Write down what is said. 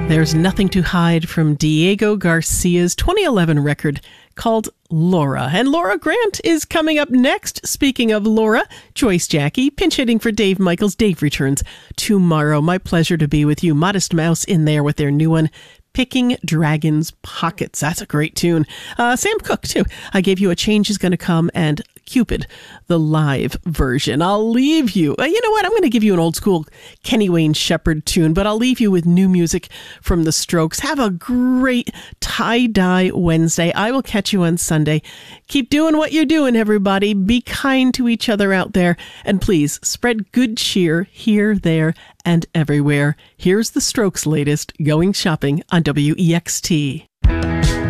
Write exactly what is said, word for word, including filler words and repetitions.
There's Nothing to Hide from Diego Garcia's twenty eleven record called Laura. And Laura Grant is coming up next. Speaking of Laura, Joyce Jackie, pinch hitting for Dave Michaels. Dave returns tomorrow. My pleasure to be with you. Modest Mouse in there with their new one, Picking Dragons Pockets. That's a great tune. Uh, Sam Cooke, too. I Gave You a Change Is Gonna Come, and Cupid, the live version. I'll leave you. Uh, you know what? I'm going to give you an old school Kenny Wayne Shepherd tune, but I'll leave you with new music from the Strokes. Have a great tie-dye Wednesday. I will catch you on Sunday. Keep doing what you're doing, everybody. Be kind to each other out there. And please spread good cheer here, there, and everywhere. Here's the Strokes' latest Going Shopping on W E X T.